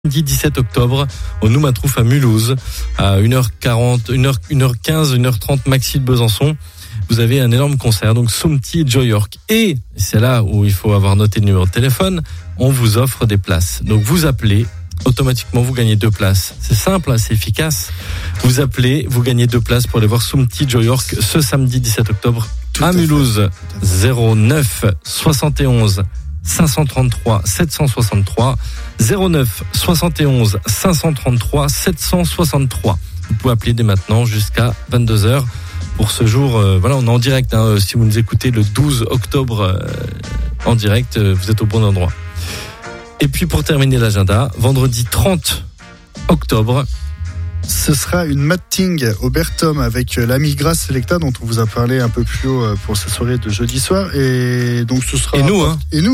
Samedi 17 octobre au Noumatrouf à Mulhouse à 1h40, 1h15, 1h30 maxi de Besançon. Vous avez un énorme concert, donc Soumti et Joe York. Et c'est là où il faut avoir noté le numéro de téléphone. On vous offre des places. Donc vous appelez, automatiquement vous gagnez 2 places. C'est simple, c'est efficace. Vous appelez, vous gagnez 2 places pour aller voir Soumti, Joe York ce samedi 17 octobre à Mulhouse. 09 71 533 763 09 71 533 763. Vous pouvez appeler dès maintenant jusqu'à 22h pour ce jour. Voilà, on est en direct. Si vous nous écoutez le 12 octobre en direct, vous êtes au bon endroit. Et puis pour terminer l'agenda, vendredi 30 octobre, ce sera une matting au Bertom avec l'ami Grasse Selecta dont on vous a parlé un peu plus haut pour cette soirée de jeudi soir. Et donc ce sera. Et nous,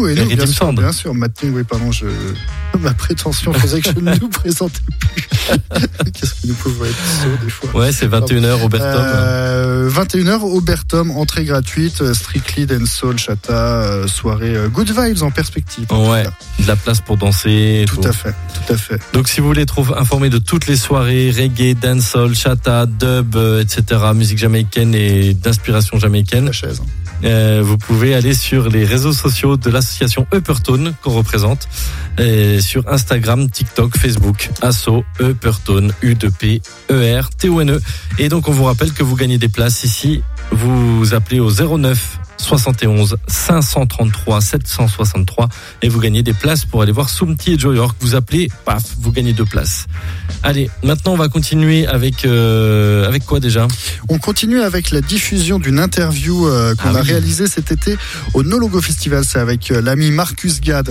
bien sûr. Matting, oui, pardon, ma prétention faisait que je ne nous présentais plus. Qu'est-ce que nous pouvons être sûrs des fois. Ouais, c'est 21h au Bertom. 21h au Bertom, entrée gratuite, Strictly Dancehall, Chata, soirée Good Vibes en perspective. Ouais, de la place pour danser. Tout à fait. Donc si vous voulez être informé de toutes les soirées, reggae, dancehall, chata, dub, etc., musique jamaïcaine et d'inspiration jamaïcaine, la chaise. Vous pouvez aller sur les réseaux sociaux de l'association Uppertone qu'on représente, sur Instagram, TikTok, Facebook, Asso Uppertone, U2P-E-R-T-O-N-E. Et donc on vous rappelle que vous gagnez des places ici. Vous appelez au 09 71 533 763 et vous gagnez des places pour aller voir Soumti et Joe York. Vous appelez, paf, vous gagnez 2 places. Allez, maintenant on va continuer avec quoi déjà ? On continue avec la diffusion d'une interview qu'on a réalisée cet été au No Logo Festival. C'est avec l'ami Marcus Gad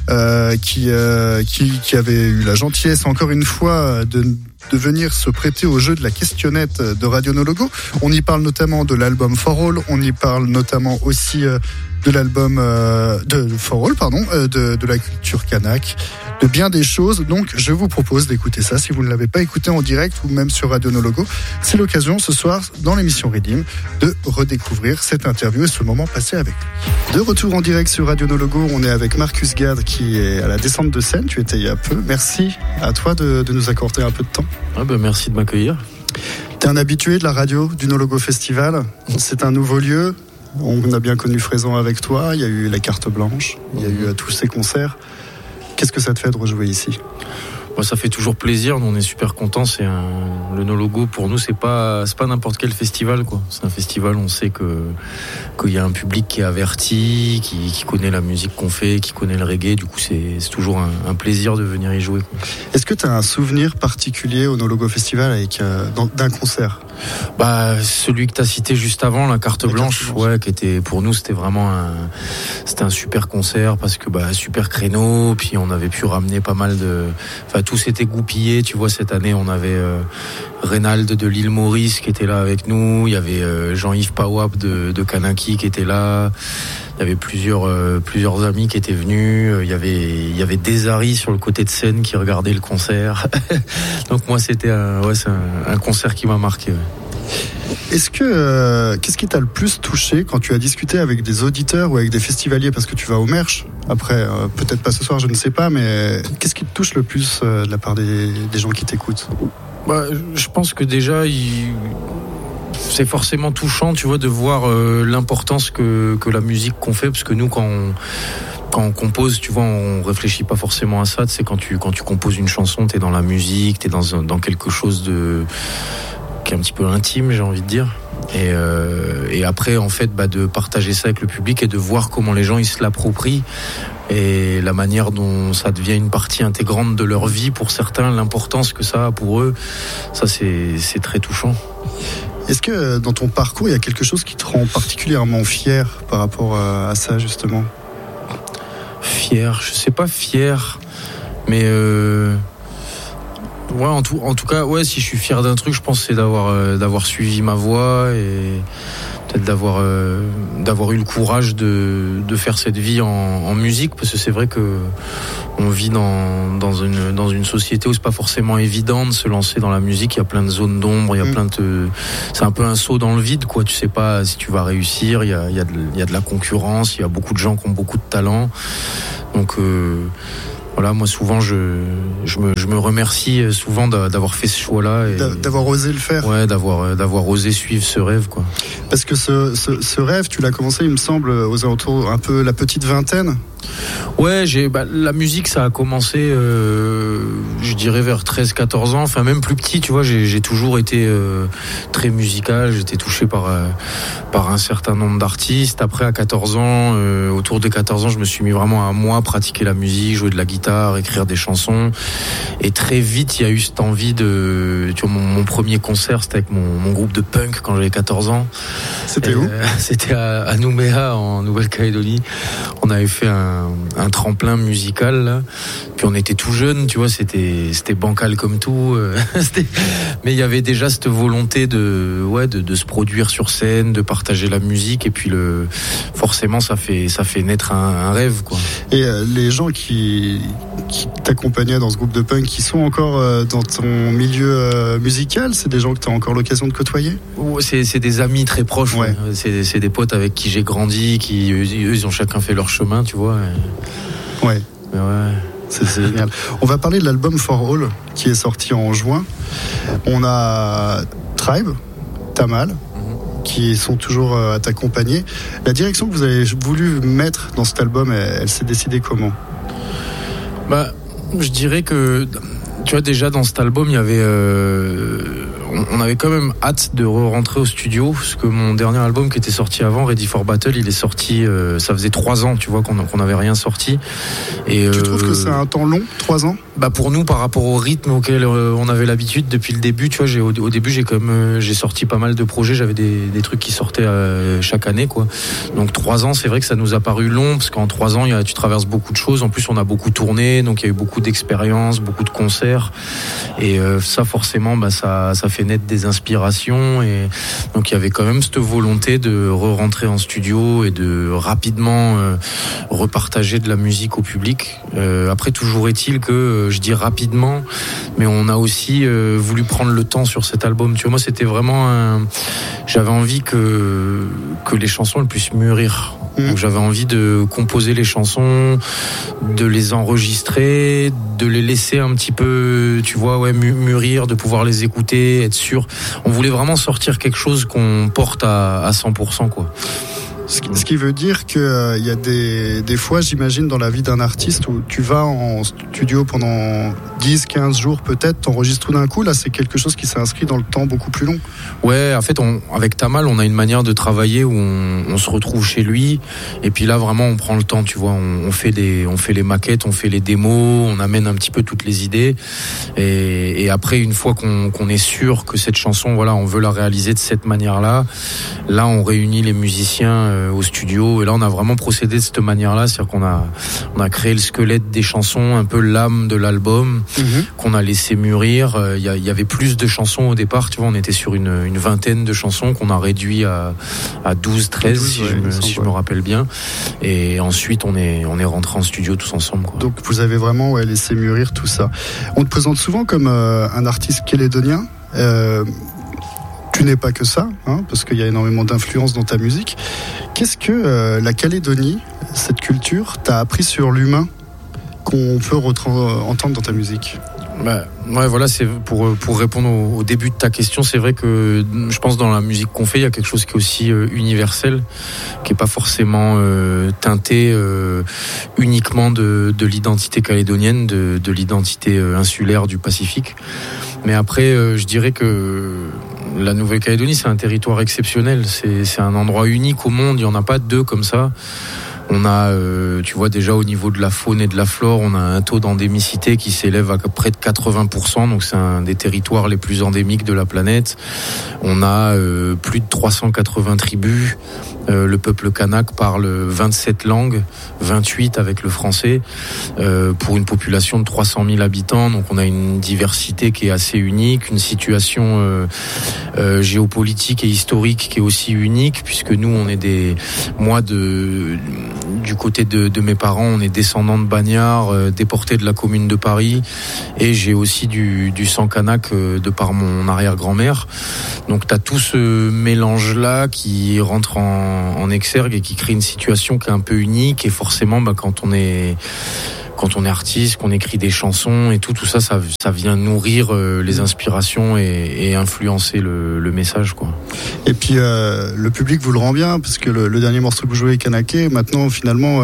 qui avait eu la gentillesse encore une fois de venir se prêter au jeu de la questionnette de Radio No Logo. On y parle notamment de l'album For All, on y parle notamment aussi de l'album de For All, de la culture kanak, de bien des choses. Donc je vous propose d'écouter ça si vous ne l'avez pas écouté en direct ou même sur Radio No Logo. C'est l'occasion ce soir dans l'émission Redeem de redécouvrir cette interview et ce moment passé avec lui. De retour en direct sur Radio No Logo, on est avec Marcus Gad qui est à la descente de scène. Tu étais il y a peu. Merci à toi de nous accorder un peu de temps. Merci de m'accueillir. T'es un habitué de la radio du No Logo Festival. C'est un nouveau lieu. On a bien connu Fraisan avec toi. Il y a eu la carte blanche. Il y a eu tous ces concerts. Qu'est-ce que ça te fait de rejouer ici ? Ça fait toujours plaisir. Nous, on est super contents. Le No Logo pour nous, c'est pas n'importe quel festival, quoi. C'est un festival. On sait qu'il y a un public qui est averti, qui connaît la musique qu'on fait, qui connaît le reggae. Du coup, c'est toujours un plaisir de venir y jouer, quoi. Est-ce que tu as un souvenir particulier au No Logo Festival d'un concert ? Celui que tu as cité juste avant, la carte blanche, qui était pour nous, c'était vraiment un super concert parce que super créneau, puis on avait pu ramener pas mal tout s'était goupillé, tu vois. Cette année on avait Reynald de l'île Maurice qui était là avec nous, il y avait Jean-Yves Pawap de Kanaki qui était là, il y avait plusieurs amis qui étaient venus, il y avait Desari sur le côté de scène qui regardait le concert. Donc moi c'était un concert qui m'a marqué. Est-ce que qu'est-ce qui t'a le plus touché quand tu as discuté avec des auditeurs ou avec des festivaliers, parce que tu vas au Merch après, peut-être pas ce soir, je ne sais pas, mais qu'est-ce qui te touche le plus de la part des gens qui t'écoutent ? Je pense que déjà c'est forcément touchant, tu vois, de voir l'importance que la musique qu'on fait, parce que nous quand on compose, tu vois, on réfléchit pas forcément à ça. C'est quand tu composes une chanson, t'es dans la musique, t'es dans quelque chose qui est un petit peu intime, j'ai envie de dire. Et après, en fait, de partager ça avec le public et de voir comment les gens ils se l'approprient et la manière dont ça devient une partie intégrante de leur vie pour certains, l'importance que ça a pour eux, ça c'est très touchant. Est-ce que dans ton parcours, il y a quelque chose qui te rend particulièrement fier par rapport à ça, justement ? Fier, je sais pas fier, mais en tout cas, si je suis fier d'un truc, je pense que c'est d'avoir suivi ma voie et peut-être d'avoir eu le courage de faire cette vie en musique, parce que c'est vrai que on vit dans une société où c'est pas forcément évident de se lancer dans la musique. Il y a plein de zones d'ombre, il y a c'est un peu un saut dans le vide, quoi. Tu sais pas si tu vas réussir. Il y a de la concurrence, il y a beaucoup de gens qui ont beaucoup de talent. Donc voilà, moi souvent je me remercie souvent d'avoir fait ce choix-là et d'avoir osé le faire. Ouais, d'avoir osé suivre ce rêve, quoi. Parce que ce rêve, tu l'as commencé, il me semble, aux alentours un peu la petite vingtaine. Ouais, la musique, ça a commencé, je dirais vers 13-14 ans, enfin même plus petit, tu vois, j'ai toujours été très musical, j'étais touché par un certain nombre d'artistes. Après, à 14 ans, autour de 14 ans, je me suis mis vraiment à moi pratiquer la musique, jouer de la guitare, écrire des chansons. Et très vite, il y a eu cette envie de... Tu vois, mon premier concert, c'était avec mon groupe de punk quand j'avais 14 ans. C'était où ? C'était à Nouméa, en Nouvelle-Calédonie. On avait fait un tremplin musical, là. Puis on était tout jeunes, tu vois, c'était bancal comme tout. Mais il y avait déjà cette volonté de se produire sur scène, de partager la musique. Et puis forcément, ça fait naître un rêve, quoi. Et les gens qui t'accompagnaient dans ce groupe de punk, qui sont encore dans ton milieu musical, c'est des gens que tu as encore l'occasion de côtoyer ? C'est des amis très proches, ouais. C'est des potes avec qui j'ai grandi, qui eux ils ont chacun fait leur chemin, tu vois. Ouais. Mais ouais. C'est génial. On va parler de l'album For All qui est sorti en juin. On a Tribe, Tamal, qui sont toujours à t'accompagner. La direction que vous avez voulu mettre dans cet album, elle s'est décidée comment ? Je dirais que, tu vois, déjà dans cet album, il y avait... on avait quand même hâte de rentrer au studio, parce que mon dernier album qui était sorti avant, Ready for Battle, il est sorti, ça faisait 3 ans, tu vois, qu'on n'avait rien sorti. Et, tu trouves que c'est un temps long, 3 ans ? Pour nous, par rapport au rythme auquel on avait l'habitude depuis le début, tu vois, au début j'ai sorti pas mal de projets, j'avais des trucs qui sortaient chaque année, quoi. Donc 3 ans, c'est vrai que ça nous a paru long, parce qu'en 3 ans, tu traverses beaucoup de choses. En plus, on a beaucoup tourné, donc il y a eu beaucoup d'expériences, beaucoup de concerts, et ça forcément, ça fait naître des inspirations. Et donc il y avait quand même cette volonté de rentrer en studio et de rapidement repartager de la musique au public. Après, toujours est-il que je dis rapidement, mais on a aussi voulu prendre le temps sur cet album. Tu vois, moi, c'était vraiment j'avais envie que les chansons elles puissent mûrir. Donc j'avais envie de composer les chansons, de les enregistrer, de les laisser un petit peu, tu vois, mûrir, de pouvoir les écouter, être sûr. On voulait vraiment sortir quelque chose qu'on porte à 100%, quoi. Ce qui veut dire que y a des fois, j'imagine, dans la vie d'un artiste où tu vas en studio pendant 10-15 jours peut-être, t'enregistres tout d'un coup. Là, c'est quelque chose qui s'est inscrit dans le temps beaucoup plus long. Ouais, en fait, avec Tamal, on a une manière de travailler où on se retrouve chez lui. Et puis là, vraiment, on prend le temps, tu vois. On fait les maquettes, on fait les démos, on amène un petit peu toutes les idées. Et après, une fois qu'on est sûr que cette chanson, voilà, on veut la réaliser de cette manière-là, là, on réunit les musiciens au studio, et là on a vraiment procédé de cette manière-là, c'est-à-dire qu'on a créé le squelette des chansons, un peu l'âme de l'album, qu'on a laissé mûrir. Il y avait plus de chansons au départ, tu vois, on était sur une vingtaine de chansons qu'on a réduit à 12-13 si je me rappelle bien, et ensuite on est rentré en studio tous ensemble, quoi. Donc vous avez vraiment laissé mûrir tout ça. On te présente souvent comme un artiste calédonien. Tu n'es pas que ça, parce qu'il y a énormément d'influence dans ta musique. Qu'est-ce que la Calédonie, cette culture, t'a appris sur l'humain qu'on peut entendre dans ta musique ? Ouais, voilà, c'est pour répondre au début de ta question, c'est vrai que je pense dans la musique qu'on fait, il y a quelque chose qui est aussi universel, qui est pas forcément teinté uniquement de l'identité calédonienne, de l'identité insulaire du Pacifique. Mais après, je dirais que la Nouvelle-Calédonie, c'est un territoire exceptionnel, c'est un endroit unique au monde, il y en a pas deux comme ça. On a, tu vois, déjà au niveau de la faune et de la flore, on a un taux d'endémicité qui s'élève à près de 80%, donc c'est un des territoires les plus endémiques de la planète. On a plus de 380 tribus. Le peuple kanak parle 27 langues, 28 avec le français, pour une population de 300 000 habitants. Donc on a une diversité qui est assez unique, une situation géopolitique et historique qui est aussi unique, puisque nous, on est du côté de mes parents, on est descendants de bagnards, déportés de la commune de Paris, et j'ai aussi du sang kanak de par mon arrière-grand-mère. Donc t'as tout ce mélange-là qui rentre en exergue et qui crée une situation qui est un peu unique, et forcément, quand on est quand on est artiste, qu'on écrit des chansons et tout ça, ça vient nourrir les inspirations et influencer le message, quoi. Et puis le public vous le rend bien, parce que le dernier morceau que vous jouez, Kanaké, maintenant finalement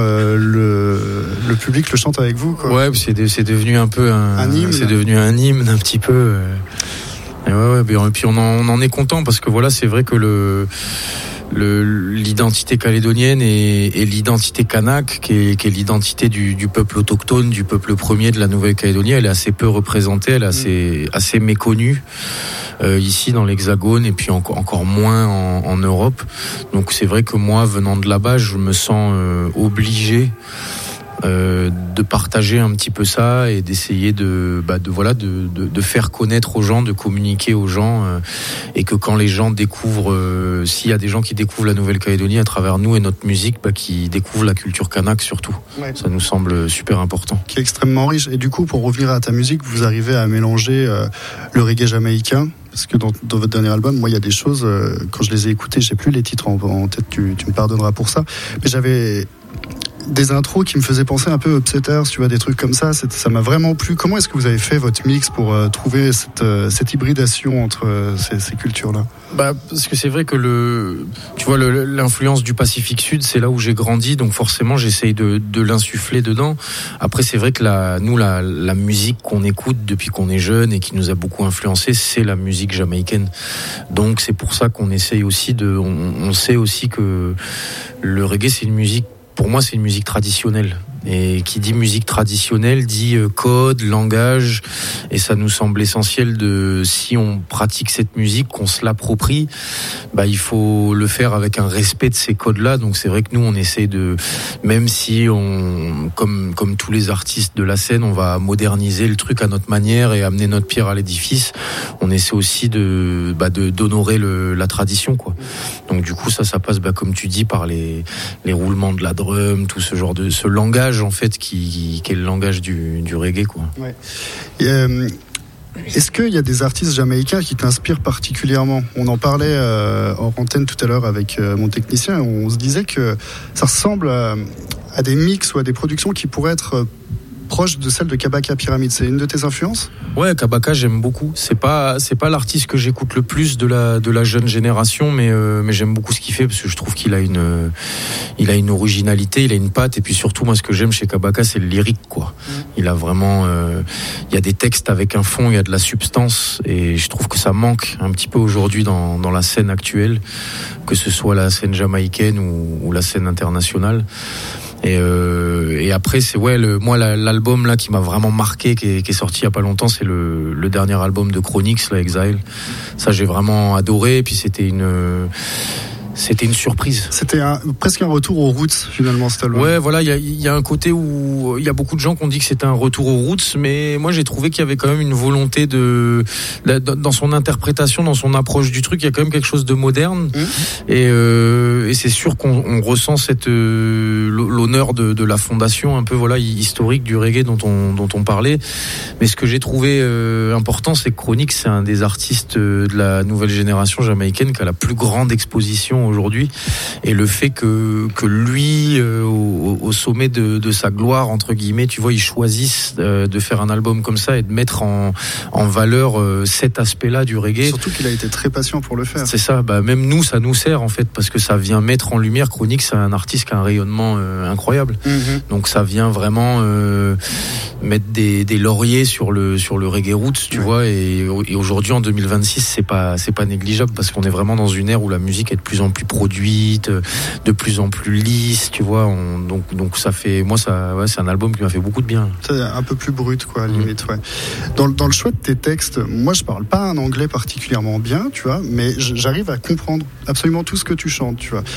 le public le chante avec vous, quoi. Ouais, c'est devenu un peu un hymne. C'est devenu un hymne un petit peu. Et puis on en est content, parce que voilà, c'est vrai que l'identité calédonienne et l'identité kanak, qui est l'identité du peuple autochtone, du peuple premier de la Nouvelle-Calédonie, elle est assez peu représentée, elle est assez méconnue ici dans l'Hexagone, et puis encore moins en Europe. Donc c'est vrai que moi, venant de là-bas, je me sens obligé de partager un petit peu ça et d'essayer de faire connaître aux gens, de communiquer aux gens, et que quand les gens découvrent, s'il y a des gens qui découvrent la Nouvelle-Calédonie à travers nous et notre musique, qui découvrent la culture kanak surtout. Ouais. Ça nous semble super important. Qui est extrêmement riche. Et du coup, pour revenir à ta musique, vous arrivez à mélanger le reggae jamaïcain. Parce que dans votre dernier album, moi, il y a des choses, quand je les ai écoutées, j'ai plus les titres en tête, tu me pardonneras pour ça, mais j'avais des intros qui me faisaient penser un peu Upsetters, tu vois, des trucs comme ça. Ça m'a vraiment plu. Comment est-ce que vous avez fait votre mix pour trouver cette hybridation entre ces cultures-là? Parce que c'est vrai que l'influence du Pacifique Sud, c'est là où j'ai grandi, donc forcément j'essaye de l'insuffler dedans. Après, c'est vrai que la musique qu'on écoute depuis qu'on est jeune et qui nous a beaucoup influencé, c'est la musique jamaïcaine. Donc c'est pour ça qu'on essaye aussi on sait aussi que le reggae, c'est une musique, pour moi, c'est une musique traditionnelle. Et qui dit musique traditionnelle dit code, langage, et ça nous semble essentiel si on pratique cette musique, qu'on se l'approprie, il faut le faire avec un respect de ces codes-là. Donc c'est vrai que nous, on essaie même si comme tous les artistes de la scène, on va moderniser le truc à notre manière et amener notre pierre à l'édifice, on essaie aussi d'honorer la tradition, quoi. Donc du coup, ça passe, comme tu dis, par les roulements de la drum, tout ce langage, en fait, qui est le langage du reggae, quoi. Ouais. Est-ce qu'il y a des artistes jamaïcains qui t'inspirent particulièrement? On en parlait en antenne tout à l'heure avec mon technicien, on se disait que ça ressemble à des mix ou à des productions qui pourraient être proche de celle de Kabaka Pyramide. C'est une de tes influences? Ouais, Kabaka, j'aime beaucoup. C'est pas l'artiste que j'écoute le plus de la jeune génération, mais j'aime beaucoup ce qu'il fait, parce que je trouve qu'il a une originalité, il a une patte, et puis surtout, moi, ce que j'aime chez Kabaka, c'est le lyrique, quoi. Il a vraiment, il y a des textes avec un fond, il y a de la substance, et je trouve que ça manque un petit peu aujourd'hui dans la scène actuelle, que ce soit la scène jamaïcaine ou la scène internationale. Et après, c'est moi l'album là qui m'a vraiment marqué, qui est sorti il y a pas longtemps, c'est le dernier album de Chronix, là, Exile. Ça, j'ai vraiment adoré, et puis c'était une surprise. C'était presque un retour aux roots, finalement, cet album. Ouais, voilà, il y a un côté où il y a beaucoup de gens qui ont dit que c'était un retour aux roots, mais moi j'ai trouvé qu'il y avait quand même une volonté dans son interprétation, dans son approche du truc, il y a quand même quelque chose de moderne. Et c'est sûr qu'on ressent l'honneur de la fondation un peu, voilà, historique du reggae dont on parlait. Mais ce que j'ai trouvé important, c'est que Chronix, c'est un des artistes de la nouvelle génération jamaïcaine qui a la plus grande exposition aujourd'hui, et le fait que lui au sommet de sa gloire, entre guillemets, tu vois, il choisisse de faire un album comme ça et de mettre en valeur cet aspect-là du reggae. Surtout qu'il a été très patient pour le faire. C'est ça, même nous, ça nous sert en fait, parce que ça vient mettre en lumière. Chronix, c'est un artiste qui a un rayonnement incroyable. Donc ça vient vraiment mettre des lauriers sur le reggae roots, tu vois, et aujourd'hui en 2026, c'est pas négligeable, parce qu'on est vraiment dans une ère où la musique est de plus en plus produite, de plus en plus lisse, tu vois. Donc ça fait, moi, c'est un album qui m'a fait beaucoup de bien. C'est un peu plus brut, quoi, limite, ouais. Dans le choix de tes textes, moi, je parle pas un anglais particulièrement bien, tu vois, mais j'arrive à comprendre absolument tout ce que tu chantes, tu vois.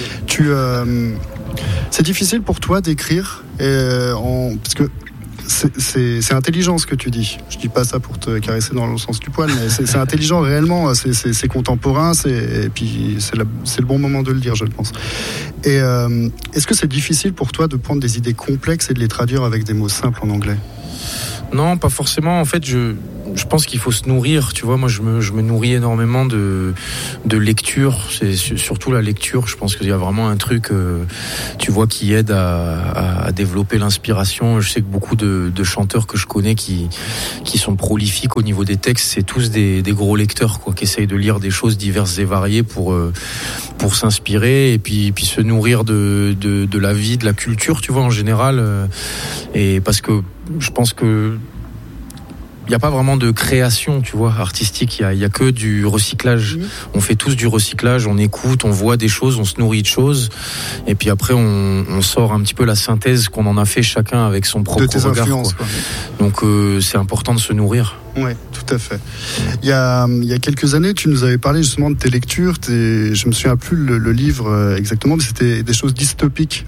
C'est difficile pour toi d'écrire, parce que c'est intelligent ce que tu dis. Je dis pas ça pour te caresser dans le sens du poil, mais c'est intelligent réellement. C'est contemporain, et puis c'est le bon moment de le dire, je pense. Et est-ce que c'est difficile pour toi de prendre des idées complexes et de les traduire avec des mots simples en anglais? Non, pas forcément. En fait, je pense qu'il faut se nourrir, tu vois. Moi, je me nourris énormément de lecture. C'est surtout la lecture. Je pense qu'il y a vraiment un truc, tu vois, qui aide à développer l'inspiration. Je sais que beaucoup de chanteurs que je connais qui sont prolifiques au niveau des textes, c'est tous des gros lecteurs, quoi, qui essayent de lire des choses diverses et variées pour s'inspirer et puis se nourrir de la vie, de la culture, tu vois, en général. Et parce que je pense que il n'y a pas vraiment de création, tu vois, artistique. Il y a que du recyclage. On fait tous du recyclage, on écoute, on voit des choses, on se nourrit de choses. Et puis après, on sort un petit peu la synthèse qu'on en a fait chacun avec son propre regard. Quoi. Donc c'est important de se nourrir. Oui, tout à fait. Il y a quelques années, tu nous avais parlé justement de tes lectures. Je me souviens plus le livre exactement, mais c'était des choses dystopiques.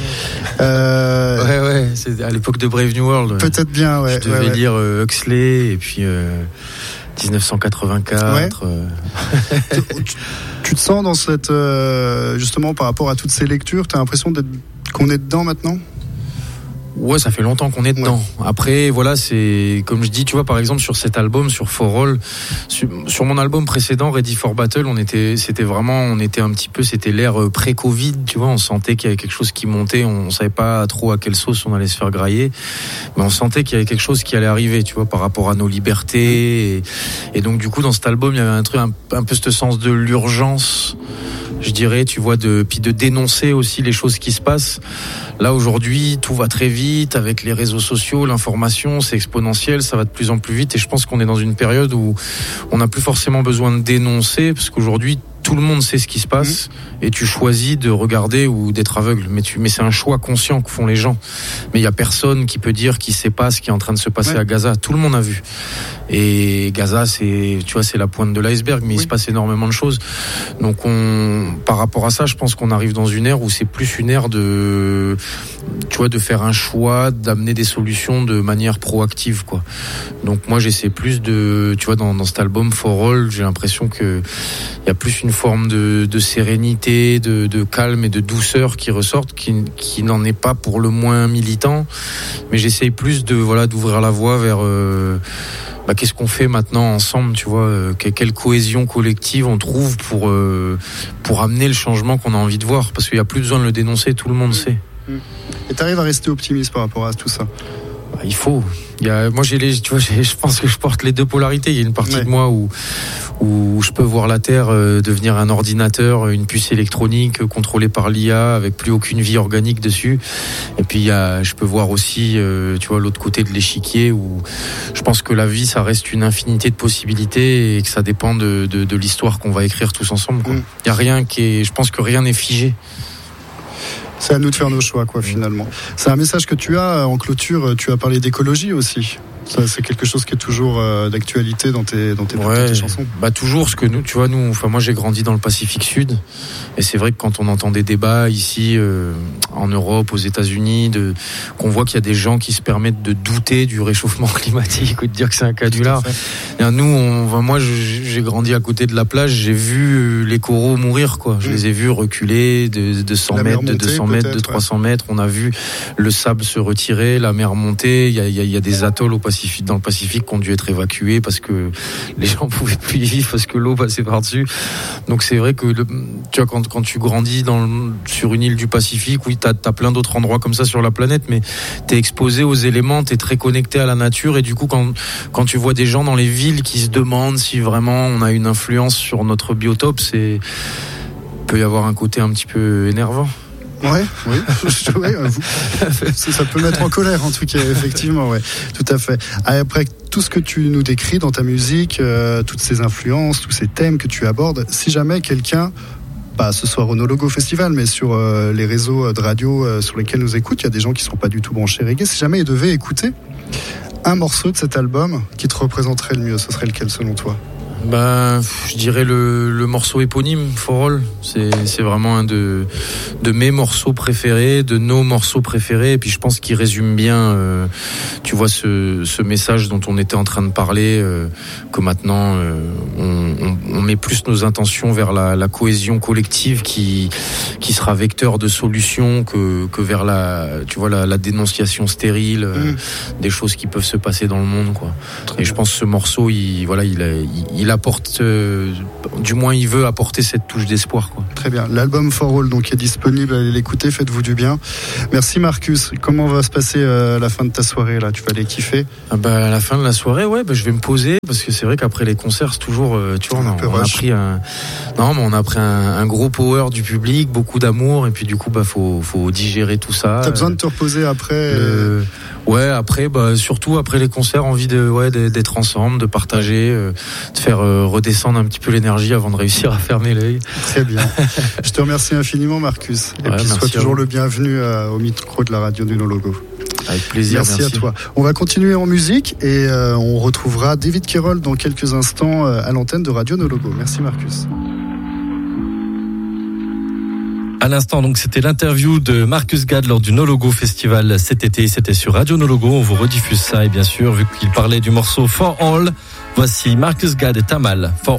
Ouais, c'est à l'époque de Brave New World. Peut-être bien, ouais. Je devais lire Huxley et puis 1984. Ouais. Tu te sens dans cette justement par rapport à toutes ces lectures, t'as l'impression qu'on est dedans maintenant ? Ouais, ça fait longtemps qu'on est dedans. Ouais. Après, voilà, c'est comme je dis, tu vois, par exemple sur cet album, sur For All, sur mon album précédent, Ready for Battle, c'était l'ère pré-Covid, tu vois, on sentait qu'il y avait quelque chose qui montait, on savait pas trop à quelle sauce on allait se faire grailler, mais on sentait qu'il y avait quelque chose qui allait arriver, tu vois, par rapport à nos libertés, et donc du coup dans cet album, il y avait un truc, un peu ce sens de l'urgence, je dirais, tu vois, puis de dénoncer aussi les choses qui se passent. Là, aujourd'hui, tout va très vite avec les réseaux sociaux, l'information, c'est exponentiel, ça va de plus en plus vite et je pense qu'on est dans une période où on n'a plus forcément besoin de dénoncer parce qu'aujourd'hui, tout le monde sait ce qui se passe et tu choisis de regarder ou d'être aveugle. Mais c'est un choix conscient que font les gens. Mais il y a personne qui peut dire qu'il sait pas ce qui est en train de se passer à Gaza. Tout le monde a vu. Et Gaza, c'est la pointe de l'iceberg, mais il se passe énormément de choses. Donc par rapport à ça, je pense qu'on arrive dans une ère où c'est plus une ère de faire un choix, d'amener des solutions de manière proactive, quoi. Donc moi, j'essaie plus dans cet album For All, j'ai l'impression que il y a plus une forme de sérénité, de calme et de douceur qui ressortent, qui n'en est pas pour le moins militant, mais j'essaye plus d'ouvrir la voie vers qu'est-ce qu'on fait maintenant ensemble, tu vois, quelle cohésion collective on trouve pour amener le changement qu'on a envie de voir, parce qu'il n'y a plus besoin de le dénoncer, tout le monde sait. Et t'arrives à rester optimiste par rapport à tout ça? Il faut. Moi, je pense que je porte les deux polarités. Il y a une partie de moi où je peux voir la Terre devenir un ordinateur, une puce électronique contrôlée par l'IA avec plus aucune vie organique dessus. Et puis je peux voir aussi, l'autre côté de l'échiquier où je pense que la vie, ça reste une infinité de possibilités et que ça dépend de l'histoire qu'on va écrire tous ensemble, quoi. Il y a rien je pense que rien n'est figé. C'est à nous de faire nos choix, quoi, finalement. C'est un message que tu as en clôture. Tu as parlé d'écologie aussi. Ça, c'est quelque chose qui est toujours d'actualité dans tes chansons. Toujours, ce que moi j'ai grandi dans le Pacifique Sud, et c'est vrai que quand on entend des débats ici en Europe, aux États-Unis, qu'on voit qu'il y a des gens qui se permettent de douter du réchauffement climatique ou de dire que c'est un canular. Moi, j'ai grandi à côté de la plage, j'ai vu les coraux mourir, quoi. Je les ai vus reculer de 100 mètres, de 200 mètres, de 300 mètres. On a vu le sable se retirer, la mer monter. Il y a des atolls dans le Pacifique qui ont dû être évacués parce que les gens pouvaient plus y vivre parce que l'eau passait par-dessus. Donc c'est vrai que quand tu grandis sur une île du Pacifique, oui, t'as plein d'autres endroits comme ça sur la planète, mais t'es exposé aux éléments, t'es très connecté à la nature, et du coup quand tu vois des gens dans les villes qui se demandent si vraiment on a une influence sur notre biotope, peut y avoir un côté un petit peu énervant. Oui, ça peut mettre en colère en tout cas, effectivement, ouais, tout à fait. Après tout ce que tu nous décris dans ta musique, toutes ces influences, tous ces thèmes que tu abordes, si jamais quelqu'un, pas ce soir au No Logo Festival, mais sur les réseaux de radio sur lesquels nous écoutent, il y a des gens qui ne sont pas du tout branchés reggae, si jamais ils devaient écouter un morceau de cet album qui te représenterait le mieux, ce serait lequel selon toi? Je dirais le morceau éponyme, For All. C'est vraiment un de mes morceaux préférés, de nos morceaux préférés. Et puis je pense qu'il résume bien, tu vois, ce message dont on était en train de parler, que maintenant on met plus nos intentions vers la cohésion collective qui sera vecteur de solutions que vers la dénonciation stérile des choses qui peuvent se passer dans le monde, quoi. Et je pense que ce morceau, il apporte, du moins il veut apporter cette touche d'espoir, quoi. Très bien. L'album For All donc est disponible, allez l'écouter, faites-vous du bien. Merci Marcus. Comment va se passer la fin de ta soirée là? Tu vas aller kiffer? À la fin de la soirée, je vais me poser, parce que c'est vrai qu'après les concerts, c'est toujours, tu vois, on a pris un gros power du public, beaucoup d'amour, et puis du coup faut digérer tout ça. T'as besoin de te reposer après? Après, surtout après les concerts, envie d'être ensemble, de partager, de faire redescendre un petit peu l'énergie avant de réussir à fermer l'œil. Très bien. Je te remercie infiniment, Marcus. Et puis sois toujours le bienvenu au micro de la radio du No Logo. Avec plaisir. Merci à toi. On va continuer en musique et on retrouvera David Kerrol dans quelques instants à l'antenne de Radio No Logo. Merci Marcus. À l'instant, donc, c'était l'interview de Marcus Gad lors du No Logo Festival cet été. C'était sur Radio No Logo. On vous rediffuse ça. Et bien sûr, vu qu'il parlait du morceau For All, voici Marcus Gad et Tamal, For